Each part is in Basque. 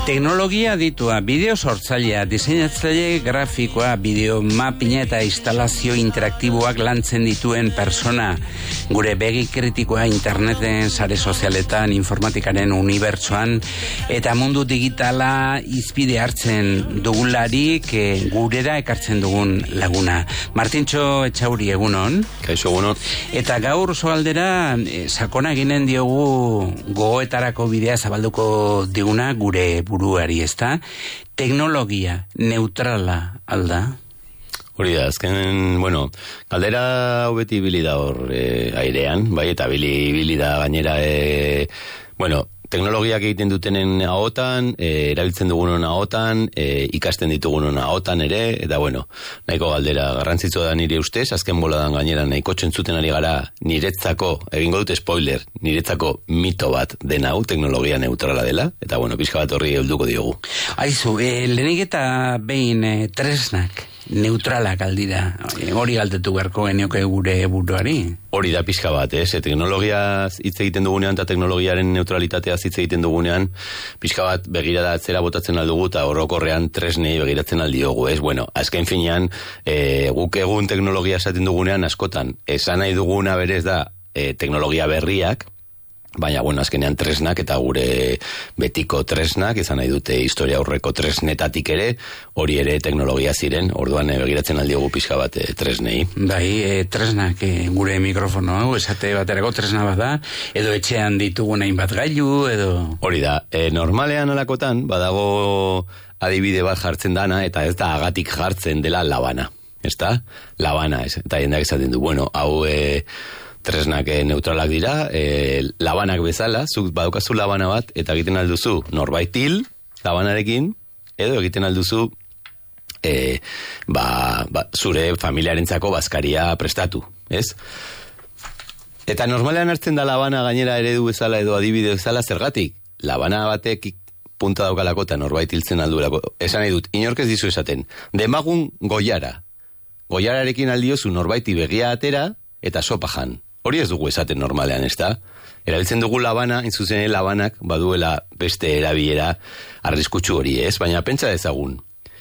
Teknologia ditua, bideo sortzailea, diseinatzaile grafikoa, bideo mapina eta instalazio interaktiboak lantzen dituen persona, gure begi kritikoa interneten, sare sozialetan, informatikaren unibertsoan, eta mundu digitala izpide hartzen dugularik gurera ekartzen dugun laguna. Martintxo Etxauri, egunon. Kaixo, egunon. Eta gaur soaldera sakona eginen diogu gogoetarako bidea zabalduko diguna gure buruari, ezta? Teknologia neutrala alda? Hori da, azken, galdera hau beti ibili da hor airean, bai, eta ibili da gainera, teknologiak egiten dutenen ahotan, erabiltzen dugunon ahotan, ikasten ditugunon ahotan ere, eta nahiko galdera garrantzitsua da nire ustez, azken boladan gainera nahiko txentzuten ari gara niretzako, egingo dut spoiler, niretzako mito bat den hau, teknologia neutrala dela, eta pixka bat horri helduko diogu. Aizu, lehenik eta behin tresnak neutralak aldira, hori galdetu beharko genioke gure buruari. Hori da pixka bat, teknologiaz hitz egiten dugunean eta teknologiaren neutralitateaz hitz egiten dugunean, pixka bat begirada atzera botatzen aldugu eta orokorrean tresnei begiratzen aldiogu, azken finean, guk egun teknologia esaten dugunean askotan, esan nahi duguna berez da teknologia berriak, baina, azkenean tresnak eta gure betiko tresnak, izan nahi dute historia aurreko tresnetatik ere, hori ere teknologia ziren, orduan begiratzen aldiogu pixka bat tresnei. Bai, tresnak gure mikrofono hau, esate baterako tresna bat da, edo etxean ditugun hainbat gailu, edo... Hori da, normalean alakotan, badago adibide bat jartzen dana, eta ez da agatik jartzen dela labana, ez da? Labana, eta jendeak esaten du, hau... tresnak neutralak dira, labanak bezala, zuk badaukazu labana bat, eta egiten alduzu norbait hil, labanarekin, edo egiten alduzu zure familiarentzako bazkaria prestatu, ez? Eta normalean hartzen da labana gainera eredu bezala edo adibide bezala zergatik, labana batek punta daukalako eta norbait hiltzen aldurako. Esan nahi dut, inork ez dizu esaten, demagun goiararekin aldiozu norbaiti begia atera, eta sopa jan. Hori ez dugu esaten normalean, ez da? Erabiltzen dugu labana, inzuzen labanak, baduela beste erabilera arriskutsu hori, ez? Baina pentsa dezagun.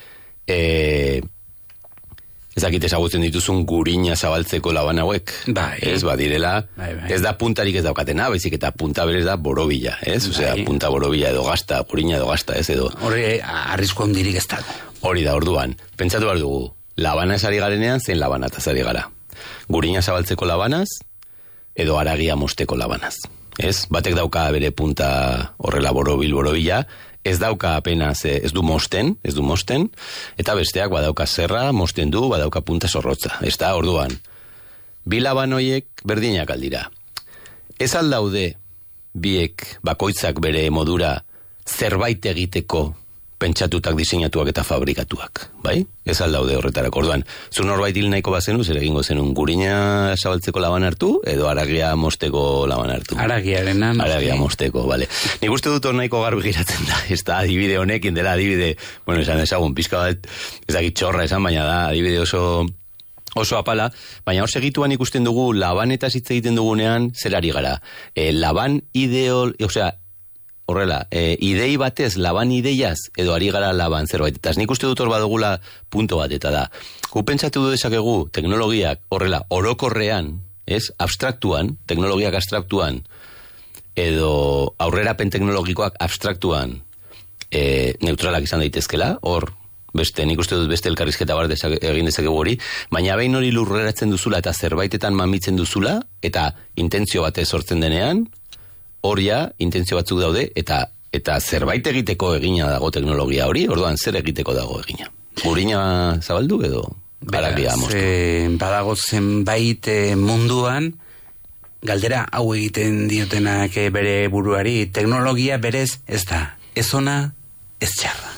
Ezakit ezagutzen dituzun gurina zabaltzeko laban hauek. Bai. Ez, badirela. Bai. Ez da puntarik ez daukatena, baizik eta punta berez da borobila, ez? Osea, punta borobila edo gazta, gurina edo gazta, ez edo. Hori arrisku handirik ez dago. Hori da, orduan. Pentsatu behar dugu, labana esari garenean, zen labanataz ari gara. Gurina zabaltzeko labanaz, edo haragia mosteko labanaz. Ez? Batek dauka bere punta horrela borobila, ez dauka apenas, ez du mosten, eta besteak badauka zerra, mosten du, badauka punta zorrotza. Ez da, orduan, bi laban hoiek berdinak aldira. Ez aldaude biek bakoitzak bere modura zerbait egiteko pentsatutak, diseinatuak eta fabrikatuak, bai? Ez aldaude horretarako. Orduan, zu norbait hil nahiko bazenu, zer egingo zenun gurina zabaltzeko laban hartu, edo haragia mosteko laban hartu? Haragia mosteko, bale. Nik uste dut hor nahiko garbi giratzen da, ez da, adibide honekin dela, adibide, esan ezagun, pizka bat, ez dakit txorra esan, baina da, adibide oso apala, baina hor segituan ikusten dugu, labanetaz hitz egiten dugunean, zer ari gara. Laban horrela, idei batez, laban ideiaz, edo ari gara laban zerbait. Eta nik uste dut hor badugula punto bat, eta da. Gu pentsatu du dezakegu teknologiak horrela, orokorrean, ez, abstraktuan, teknologiak abstraktuan, edo aurrerapen teknologikoak abstraktuan neutralak izan daitezkela, hor, nik uste dut beste elkarrizketa bat egin dezakegu hori, baina behin hori lurreratzen duzula eta zerbaitetan mamitzen duzula, eta intentzio batez sortzen denean, horia, intentzio batzuk daude, eta zerbait egiteko egina dago teknologia hori, orduan zer egiteko dago egina. Gurina zabaldu edo haragia moztu? Badago zenbait munduan, galdera hau egiten diotenak bere buruari, teknologia berez ez da, ez ona, ez txarra.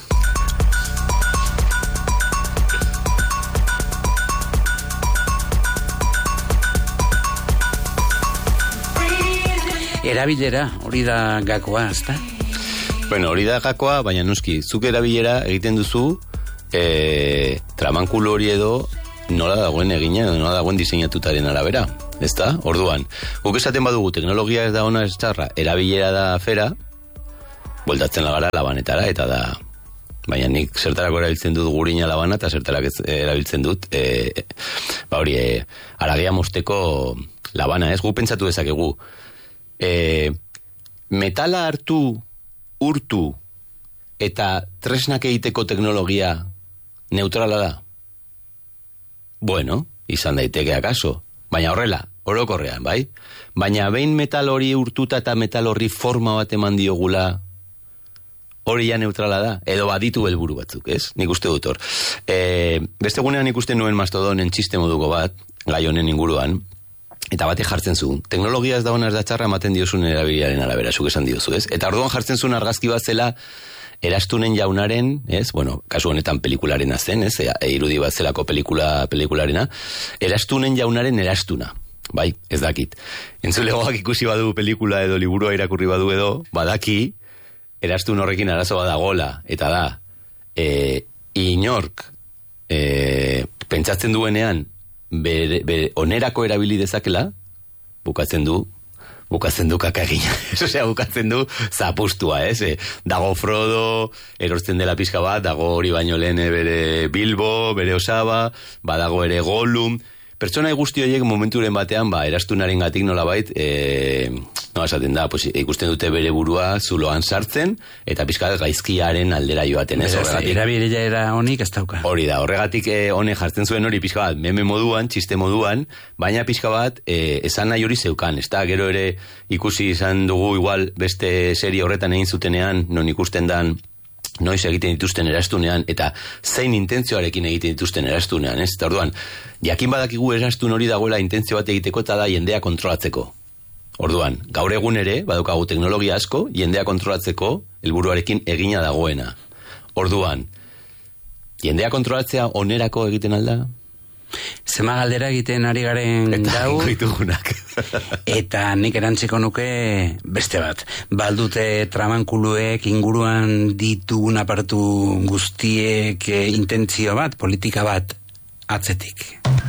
Erabilera, hori da gakoa, ezta? Hori da gakoa, baina noski, zuk erabilera egiten duzu tramankulu hori edo nola dagoen egina, edo nola dagoen diseinatutaren arabera, ezta? Orduan, guk esaten badugu teknologia ez da ona ez txarra, erabilera da afera, bueltatzen lagara labanetara, eta da, baina nik zertarako erabiltzen dut gurina labana, eta zertarak erabiltzen dut, haragia mosteko labana, ez? Gu pentsatu dezakegu, metala hartu, urtu, eta tresnak egiteko teknologia neutrala da? Bueno, izan daiteke akaso, baina horrela, orokorrean, bai? Baina behin metal hori urtuta eta metal horri forma bat eman diogula, hori ja neutrala da, edo baditu helburu batzuk, ez? Nik uste dut hor. Beste gunean ikusten nuen Mastodonen txiste moduko bat, gai honen inguruan, eta batek jartzen zuen. Teknologia ez da ona ez da txarra ematen diozun erabilaren arabera, zuk esan diozu, ez? Eta orduan jartzen zuen argazki bat zela, Erastunen jaunaren, ez? Bueno, kasu honetan pelikularena zen, ez? Irudi bat zelako pelikularena. Erastunen jaunaren erastuna. Bai, ez dakit. Entzulegoak ikusi badu pelikula edo liburua irakurri badu edo, badaki, erastun horrekin arazo badagola, eta da, inork pentsatzen duenean bere onerako erabili dezakela, bukatzen du kakagina. Osea, bukatzen du zapustua, ez? Dago Frodo, erortzen dela pixka bat, dago hori baino lehen bere Bilbo, bere Osaba, badago ere Gollum. Pertsona guzti horiek momenturen batean, erastunaren gatik nolabait, no esaten da, pues, ikusten dute bere burua zuloan sartzen, eta pixka gaizkiaren aldera joaten, ez? Erabilera honik ez dauka. Hori da, horregatik honek jartzen zuen hori pixka bat, meme moduan, txiste moduan, baina pixka bat, esan nahi hori zeukan, ez da? Gero ere ikusi izan dugu igual beste serie horretan egin zutenean, non ikusten dan, noiz egiten dituzten erastunean, eta zein intentzioarekin egiten dituzten erastunean, ez? Eta orduan, jakin badakigu erastun hori dagoela intentzio bat egiteko eta da jendea kontrolatzeko. Orduan, gaur egun ere, badaukagu teknologia asko, jendea kontrolatzeko helburuarekin egina dagoena. Orduan, jendea kontrolatzea onerako egiten alda? Zema galdera egiten ari garen gau, eta nik erantziko nuke beste bat. Baldute tramankuluek inguruan ditugun apartu guztiek intentzio bat, politika bat atzetik.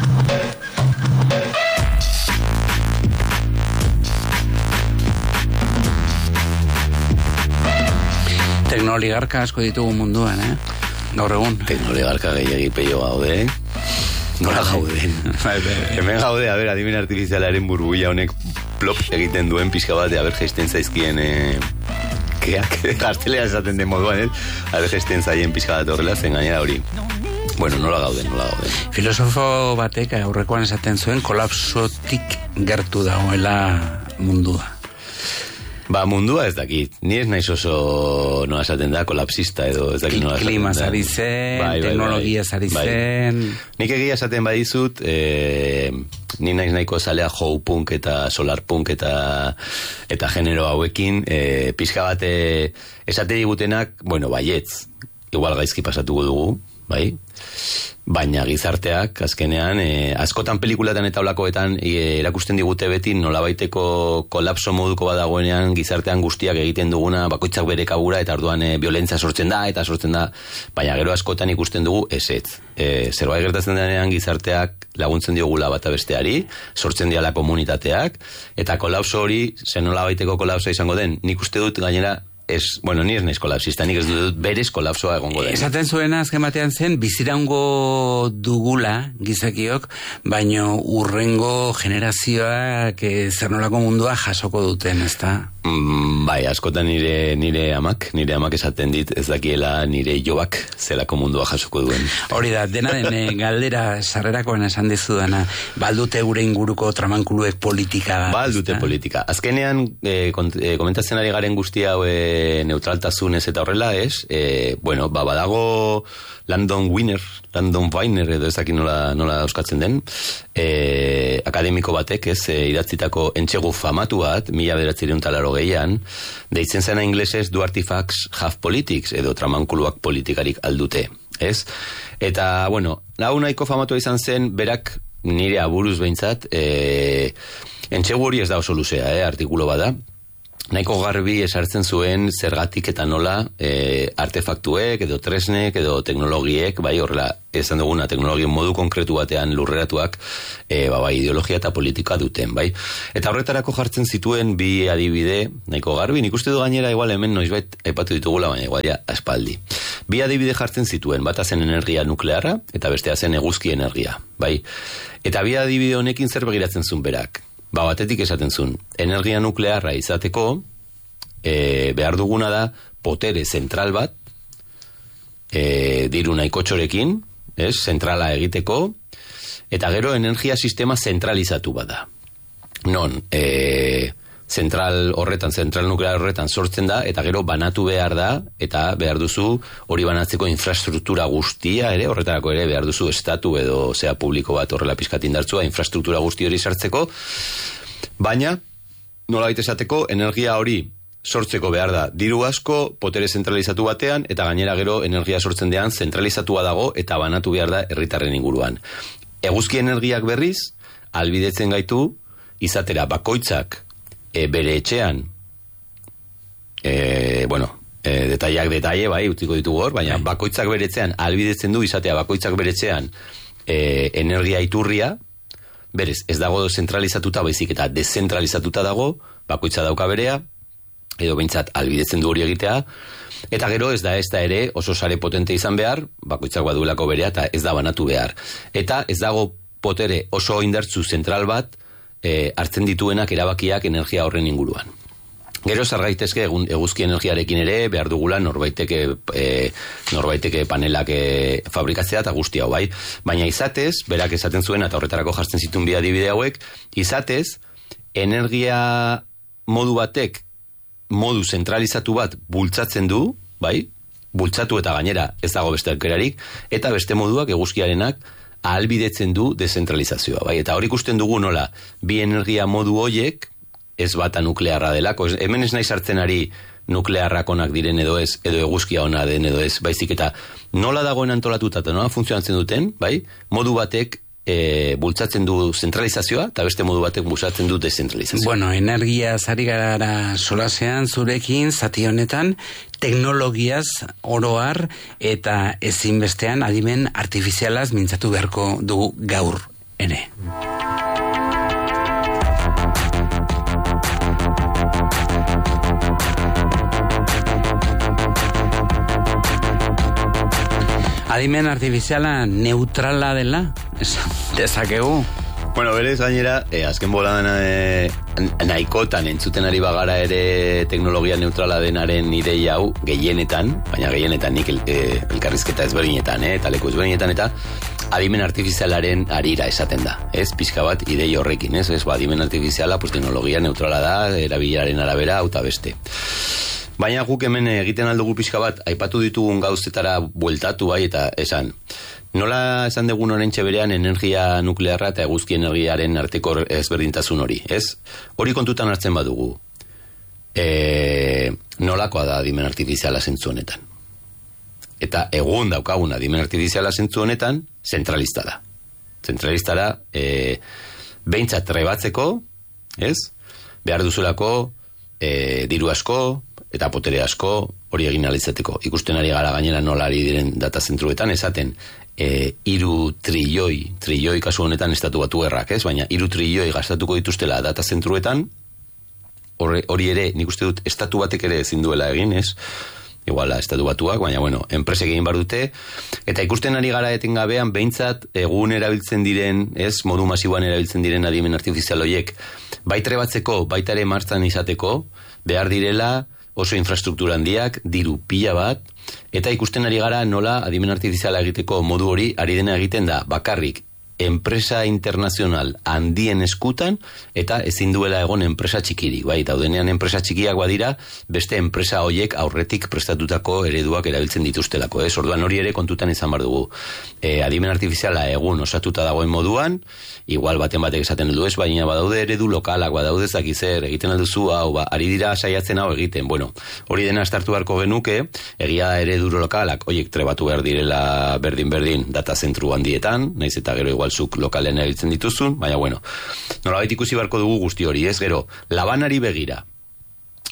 Teknoligarka asko ditugu munduan, gaur egun. Teknoligarka gehiagi peio gaude, nola gauden. Hemen gaude, adimen artifizialaren burbuila honek plop egiten duen pixka bat, jaisten zaizkien keak, gaztelea esaten den moduan, jaisten zaien pixka bat horrela, zen gainera hori. Bueno, nola gauden. Filosofo batek aurrekoan esaten zuen kolapsotik gertu dagoela mundua. Mundua ez dakit. Ni ez naiz oso nola esaten da, kolapsista edo ez dakit nola esaten da. Klimaz ari zen, teknologiaz ari zen. Nik egia esaten badizut, ni naiz nahiko zalea houpunk eta solarpunk eta genero hauekin, pixka bat esate digutenak, baietz, igual gaizki pasatuko dugu, bai? Baina gizarteak, azkenean, askotan pelikulatan eta olakoetan erakusten digute beti nolabaiteko kolapso moduko badagoenean gizartean guztiak egiten duguna bakoitzak bere kabura eta orduan violentzia sortzen da, baina gero askotan ikusten dugu ezetz. Zerbait gertatzen denean gizarteak laguntzen diogula bata besteari, sortzen diala komunitateak, eta kolapso hori, zen nolabaiteko kolapsoa izango den, nik uste dut gainera, ni ez naiz kolapsista, nik ez dut berez kolapsoa egongo den. Esaten zuena azken batean zen, biziraungo dugula gizakiok, baino urrengo generazioak zer nolako mundua jasoko duten, ezta? Bai, askotan nire amak esaten dit, ez dakiela nire jobak zelako mundua jasoko duen. Hori da, dena den galdera sarrerakoan esan dizudana, baldute gure inguruko tramankuluek politika. Baldute politika. Azkenean, komentatzen ari garen guztia neutraltasunez eta horrela, ez? Badago Landon Weiner, edo ez dakit nola euskatzen den, akademiko batek, ez, idatzitako entxegu famatu bat, 1980an, deitzen zena inglesez, do artifacts have politics, edo tramankuluak politikarik aldute, ez? Eta, hau nahiko famatu izan zen, berak nire aburuz behintzat, entxegu hori ez da oso luzea, artikulo bada, nahiko garbi esartzen zuen zergatik eta nola artefaktuek edo tresnek edo teknologiek, bai horrela esan duguna teknologien modu konkretu batean lurreratuak bai ideologia eta politika duten, bai. Eta horretarako jartzen zituen bi adibide nahiko garbi, nik uste du gainera igual hemen noizbait aipatu ditugula, baina igual ja aspaldi. Bi adibide jartzen zituen, bata zen energia nuklearra eta bestea zen eguzki energia, bai. Eta bi adibide honekin zer begiratzen zuen berak. Batetik esaten zuen, energia nuklearra izateko behar duguna da potere zentral bat, diru nahiko txorekin, zentrala egiteko, eta gero energia sistema zentralizatu bada. Non, zentral nuklear horretan sortzen da, eta gero banatu behar da, eta behar duzu hori banatzeko infrastruktura guztia, horretarako ere behar duzu estatu edo zea publiko bat horrela pizkat indartsua, infrastruktura guzti hori sartzeko, baina nolabait esateko energia hori sortzeko behar da diru asko, potere zentralizatu batean, eta gainera gero energia sortzen dean zentralizatua dago eta banatu behar da herritarren inguruan. Eguzki energiak berriz, albidetzen gaitu, izatera bakoitzak bere etxean, detaile, bai, utziko ditugu hor, baina bakoitzak bere etxean, albidetzen du izatea bakoitzak bere etxean energia iturria, berez, ez dago zentralizatuta, baizik eta dezentralizatuta dago, bakoitza dauka berea, edo behintzat albidetzen du hori egitea, eta gero ez da ere oso sare potente izan behar, bakoitzak baduelako berea, eta ez da banatu behar. Eta ez dago potere oso indartzu zentral bat hartzen dituenak erabakiak energia horren inguruan. Gero zargaitezke eguzki energiarekin ere behar dugula norbaiteke panelak fabrikatzea eta guzti hau, bai. Baina izatez, berak esaten zuen, eta horretarako jartzen zituen bi adibide hauek, izatez, energia modu batek modu zentralizatu bat bultzatzen du, bai, bultzatu eta gainera ez dago beste aukerarik, eta beste moduak eguzkiarenak ahalbidetzen du dezentralizazioa, bai, eta hori ikusten dugu nola, bi energia modu hoiek, ez bata nuklearra delako, hemen ez nahi sartzen ari nuklearrak onak diren edo ez, edo eguzkia ona den edo ez, baizik eta nola dagoen antolatuta eta nola funtzionatzen duten, bai, modu batek bultzatzen du zentralizazioa, eta beste modu batek bultzatzen du dezentralizazioa. Bueno, energia zari gara solasean zurekin, zati honetan, teknologiaz oroar eta ezinbestean adimen artifizialaz mintzatu beharko dugu gaur ere. Adimen artifiziala neutrala dela, dezakegu? Bueno, berez gainera, azken boladan nahikotan entzuten ari bagara ere teknologia neutrala denaren ideia hau gehienetan, baina gehienetan nik elkarrizketa ezberdinetan, eta leku ezberdinetan, eta adimen artifizialaren arira esaten da, ez? Pixka bat idei horrekin, ez? Adimen artifiziala, pues, teknologia neutrala da, erabilaren arabera, hauta beste. Baina guk hemen egiten aldugu pixka bat, aipatu ditugun gauzetara bueltatu bai, eta esan, nola esan dugun orentxe berean energia nuklearra eta eguzki energiaren arteko ezberdintasun hori, ez? Hori kontutan hartzen badugu, nolakoa da adimen artifiziala zentzu honetan. Eta egun daukagun adimen artifiziala zentzu honetan, zentralista da. Zentralista da, behintzat trebatzeko, ez? Behar duzulako, diru asko, eta potere asko hori egin alizateko. Ikusten ari gara gainera nola ari diren datazentruetan, esaten 3 trilioi kasu honetan estatu batu errak, ez? Baina 3 trilioi gastatuko dituztela datazentruetan, hori ere, nik uste dut, estatu batek ere ezin duela egin, ez? Iguala, estatu batuak, baina, bueno, enpresek egin bar dute, eta ikusten ari gara etengabean, behintzat, egun erabiltzen diren, ez, modu masiboan erabiltzen diren adimen artifizial horiek, baitre batzeko, baitare martzan izateko, behar direla, oso infrastruktura handiak, diru pila bat, eta ikusten ari gara nola adimen artifiziala egiteko modu hori ari dena egiten da bakarrik enpresa internazional handien eskutan eta ezin duela egon enpresa txikiri. Bai, daudenean enpresa txikiak badira, beste enpresa hoiek aurretik prestatutako ereduak erabiltzen dituztelako. Orduan hori ere kontutan izan bar dugu. Adimen artifiziala egun osatuta dagoen moduan, igual baten batek esaten du ez, baina badaude eredu lokalak, badaude zakizer, egiten alduzu, hau, ari dira saiatzen hau egiten. Bueno, hori dena estartu beharko genuke, egia eredu lokalak, hoiek trebatu behar direla berdin data zentru handietan, naiz eta gero igual zuk lokalen erabiltzen dituzun, baina bueno, nolabait ikusi beharko dugu guzti hori, ez? Gero, Labanari begira,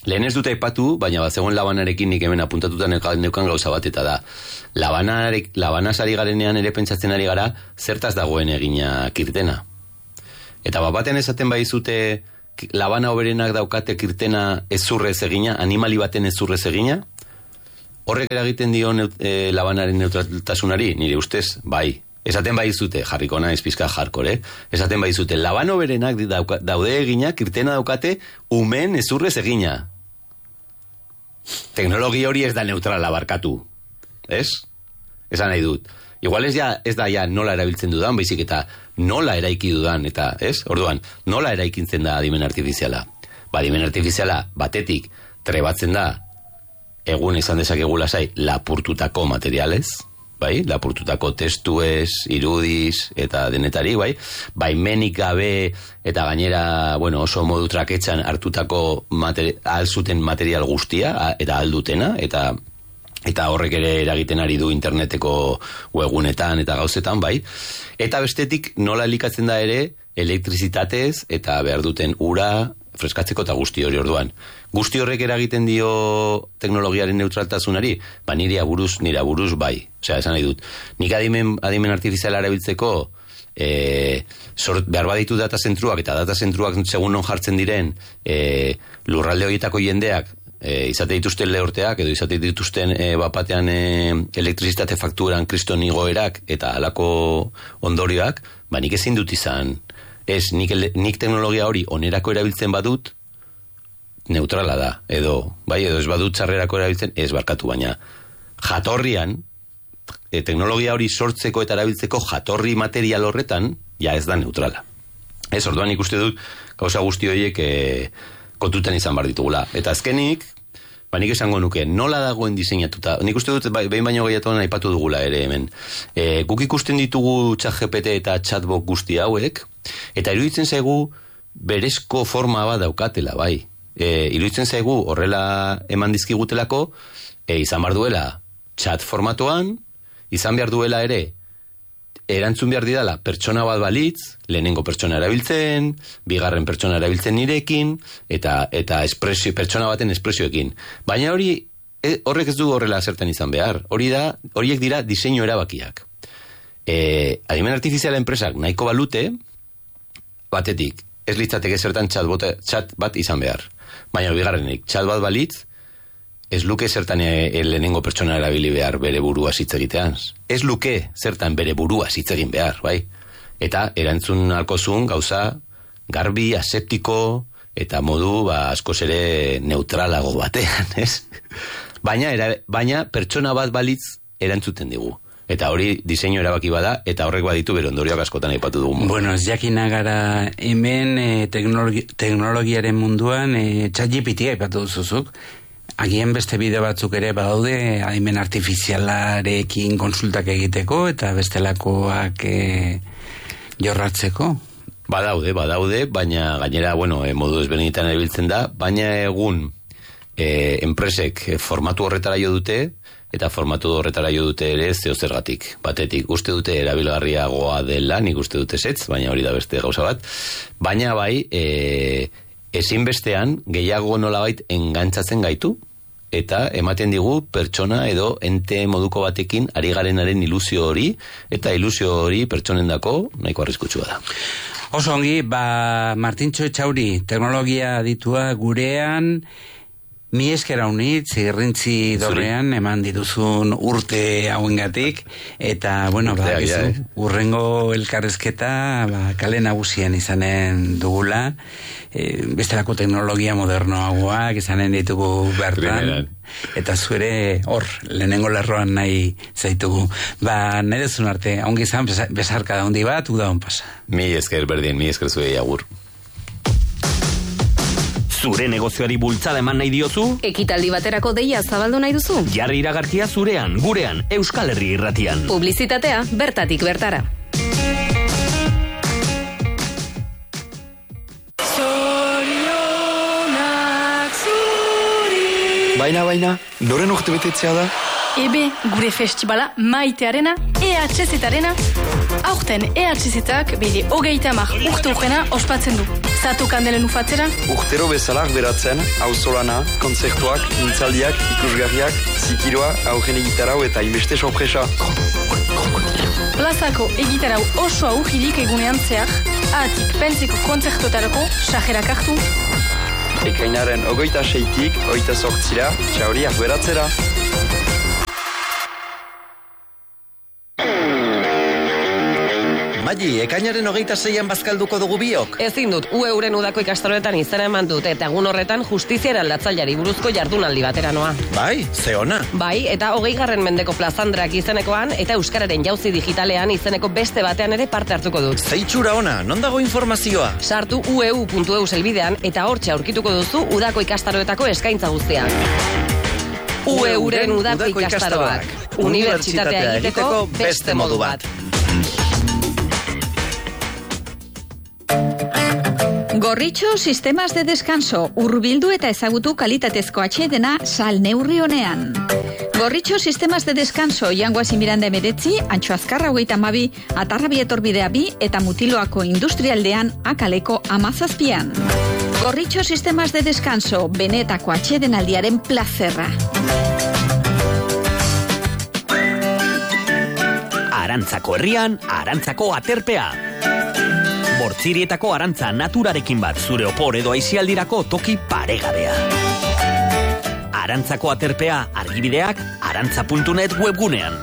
lehen ez dut aipatu, baina bat zegoen labanarekin nik hemen apuntatutan neukan gauza bat, eta da, labanaz ari garenean ere pentsatzen ari gara, zertaz dagoen egina kirtena. Eta baten esaten bai zute, labana oberenak daukate kirtena ezurrez egina, animali baten ezurrez egina, horrek eragiten dio labanaren neutraltasunari, nire ustez, bai. Esaten bai zute, jarriko naiz pizka hardcore, esaten bai zute, labano berenak daude egina, kirtena daukate, umen ezurrez egina. Teknologia hori ez da neutrala barkatu. Ez? Esan nahi dut. Igual ez da ja nola erabiltzen dudan, baizik eta nola eraiki dudan, eta, ez? Orduan, nola eraikintzen da adimen artifiziala? Adimen artifiziala batetik trebatzen da, egun izan dezakegu lasai, lapurtutako materialez, bai, lapurtutako testuez, irudiz, eta denetari, bai, menik gabe, eta gainera, bueno, oso modu traketxan hartutako alzuten material guztia, eta aldutena, eta horrek ere eragiten ari du interneteko webunetan eta gauzetan, bai, eta bestetik nola elikatzen da ere, elektrizitatez, eta behar duten ura, freskatzeko eta guzti hori orduan. Guzti horrek eragiten dio teknologiaren neutraltasunari, nire buruz bai. Osea, esan nahi dut. Nik adimen artifiziala erabiltzeko behar baditu datazentruak, eta datazentruak segun non jartzen diren lurralde horietako jendeak izate dituzten lehorteak, edo izate dituzten bapatean elektrizitate fakturan kriston igoerak eta halako ondorioak, nik ezin dut izan. Nik teknologia hori onerako erabiltzen badut, neutrala da, edo ez badut txarrerako erabiltzen, ez barkatu, baina jatorrian, teknologia hori sortzeko eta erabiltzeko jatorri material horretan, ja ez da neutrala. Ez, orduan ikuste dut, gauza guzti horiek kontutan izan bar ditugula. Eta azkenik, nik esango nuke, nola dagoen diseinatuta, nik uste dut, behin baino gehiatuan aipatu dugula ere hemen. Guk ikusten ditugu ChatGPT eta chatbot guzti hauek, eta iruditzen zaigu berezko forma bat daukatela, bai. Iruditzen zaigu horrela eman dizkigutelako, izan behar duela chat formatoan, izan behar duela ere, erantzun behar didala pertsona bat balitz, lehenengo pertsona erabiltzen, bigarren pertsona erabiltzen nirekin, eta pertsona baten espresioekin. Baina horrek ez du horrela zertan izan behar. Horiek dira diseinu erabakiak. Adimen artifiziala enpresak nahiko balute, batetik, ez litzateke zertan chat bat izan behar. Baina bigarrenik, chat bat balitz, ez luke zertan lehenengo pertsona erabili behar bere burua hitz egitean. Ez luke zertan bere burua hitz egin behar, bai? Eta erantzun alkozun gauza garbi, aseptiko, eta modu askoz ere neutralago batean, ez? Baina pertsona bat balitz erantzuten digu. Eta hori diseinu erabaki bada, eta horrek baditu bere ondorioak askotan aipatu dugu. Bueno, ez jakina gara hemen teknologiaren munduan ChatGPT aipatu duzuzuk. Agian beste bideo batzuk ere badaude adimen artifizialarekin konsultak egiteko eta bestelakoak jorratzeko. Badaude, baina gainera, modu ezberdinetan erabiltzen da, baina egun enpresek formatu horretara jo dute, eta formatu horretara jo dute ere zergatik. Batetik, uste dute erabilgarriagoa dela, nik uste dute zetz, baina hori da beste gauza bat. Baina bai, ezinbestean gehiago nolabait engantzatzen gaitu, eta ematen digu pertsona edo ente moduko batekin ari garenaren ilusio hori, eta ilusio hori pertsonendako nahiko arriskutsua da. Oso ongi, Martintxo Etxauri, teknologia aditua gurean, mi eskera unitz, irrintzi dorrean, eman dituzun urte hauengatik, eta, urrengo elkarrezketa, kale nagusian izanen dugula, bestelako teknologia modernoagoak izanen ditugu bertan, eta zuere hor, lehenengo lerroan nahi zaitugu. Nahi dezun arte, ongi izan, besarka da hondi bat, uda hon pasa. Mi esker berdin, mi esker zuei agur. Zure negozioari bultzada eman nahi diozu? Ekitaldi baterako deia zabaldu nahi duzu? Jarri iragarkia zurean, gurean, Euskal Herri Irratian. Publizitatea bertatik bertara. Baina, noren urte betetzea da? Ebe, gure festibala maitearena. EHZ-arena, aurten EHZ-ak bere 30 urte urrena ospatzen du. Zatu kandelen ufatzera? Urtero bezalak beratzen, auzolana, kontzertuak, mintzaldiak, ikusgarriak, zikiroa, aurren egitarau eta inbeste sorpresa. Plazako egitarau oso aurridik egunean zehar, ahatik pentseko kontzertuetarako sajerak hartu. Ekainaren 26-tik 28-ra, txauriak beratzera. Magi, ekainaren 26an bazkalduko dugu biok. Ezin dut, UEuren udako ikastaroetan izena eman dut, eta egun horretan justiziara aldatzailari buruzko jardunaldi batera noa. Bai, ze ona. Bai, eta 20. mendeko plazandrak izenekoan, eta Euskararen jauzi digitalean izeneko beste batean ere parte hartuko dut. Zeitxura ona, non dago informazioa? Sartu ueu.eu zelbidean, eta hortxe aurkituko duzu udako ikastaroetako eskaintza guztiak. UEuren udako ikastaroak. Unibertsitatea egiteko beste modu bat. Gorritxo sistemas de descanso, hurbildu eta ezagutu kalitatezko atsedena sal neurri honean. Gorritxo sistemas de descanso, Jangoazi Miranda 19, Antxo Azkarra 32, Atarrabi etorbidea 2 eta Mutiloako industrialdean Akaleko 17. Gorritxo sistemas de descanso, benetako atsedenaldiaren plazerra. Arantzako herrian, Arantzako aterpea. Bortzirietako arantza naturarekin bat zure opor edo aisialdirako toki paregabea. Arantzako aterpea argibideak arantza.net webgunean.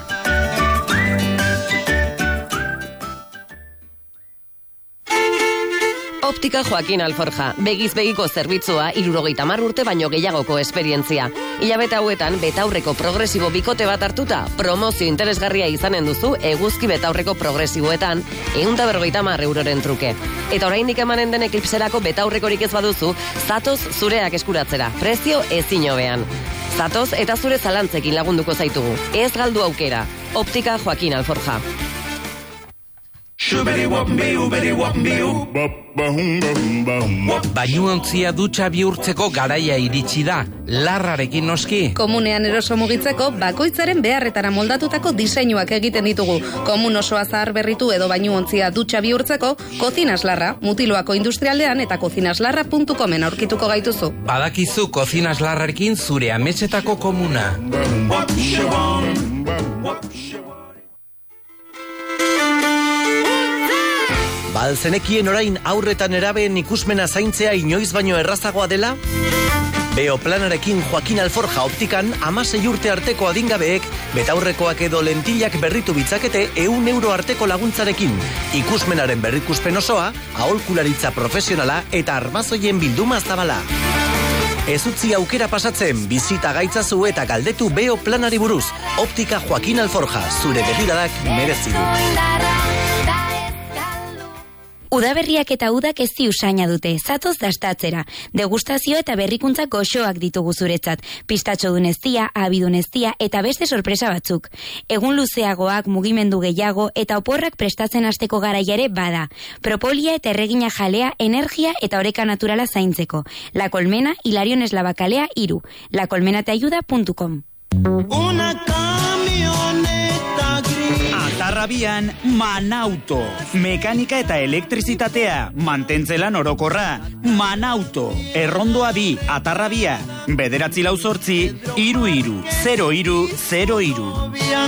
Optika Joaquin Alforja, begiz begiko zerbitzua 70 urte baino gehiagoko esperientzia. Hilabete hauetan betaurreko progresibo bikote bat hartuta, promozio interesgarria izanen duzu eguzki betaurreko progresiboetan 150 euroren truke. Eta oraindik emanen den eklipserako betaurrekorik ez baduzu, zatoz zureak eskuratzera, prezio ezin hobean. Zatoz eta zure zalantzekin lagunduko zaitugu. Ez galdu aukera. Optika Joaquin Alforja. Bainuontzia dutxa bihurtzeko garaia iritsi da, larrarekin noski. Komunean eroso mugitzeko bakoitzaren beharretara moldatutako diseinuak egiten ditugu. Komun osoa zahar berritu edo bainuontzia dutxa bihurtzeko, Kozinas Larra, Mutiloako industrialdean eta kozinaslarra.comen aurkituko gaituzu. Badakizu Kozinas Larrarekin zure ametsetako komuna. Balzenekien orain aurretan erabeen ikusmena zaintzea inoiz baino errazagoa dela? Beoplanarekin Joaquin Alforja optikan 16 urte arteko adingabeek betaurrekoak edo lentillak berritu bitzakete 100 euro arteko laguntzarekin. Ikusmenaren berrikuspen osoa, aholkularitza profesionala eta armazoien bilduma zabala. Ez utzi aukera pasatzen, bizita gaitzazu eta galdetu Beoplanari buruz. Optika Joaquin Alforja, zure begiradak merezi du. Udaberriak eta udak ez usaina dute, zatoz dastatzera. Degustazio eta berrikuntza goxoak ditugu zuretzat. Pistatxo duneztia, abiduneztia eta beste sorpresa batzuk. Egun luzeagoak, mugimendu gehiago eta oporrak prestatzen hasteko garaiare bada. Propolia eta erregina jalea, energia eta oreka naturala zaintzeko. La Colmena, Hilarion Eslabakalea 3. lacolmenateayuda.com. Una camioneta gris. Atarrabian Manauto. Mekanika eta elektrizitatea. Mantentzelan orokorra. Manauto. Errondoa 2, Atarrabia. 9 4 8 3 3 0 0 0 3.